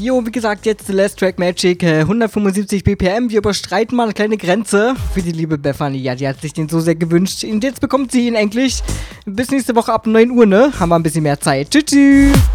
Jo, wie gesagt, jetzt The Last Track Magic, 175 BPM. Wir überstreiten mal eine kleine Grenze für die liebe Bethany. Ja, die hat sich den so sehr gewünscht. Und jetzt bekommt sie ihn endlich. Bis nächste Woche ab 9 Uhr, ne? Haben wir ein bisschen mehr Zeit. Tschüss, tschüss.